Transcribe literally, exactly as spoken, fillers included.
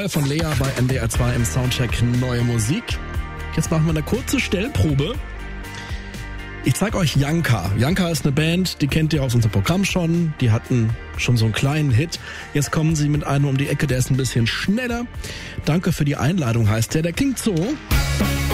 Feuer von Lea bei N D R zwei im Soundcheck Neue Musik. Jetzt machen wir eine kurze Stellprobe. Ich zeige euch Janka. Janka ist eine Band, die kennt ihr aus unserem Programm schon. Die hatten schon so einen kleinen Hit. Jetzt kommen sie mit einem um die Ecke, der ist ein bisschen schneller. Danke für die Einladung heißt der. Der klingt so.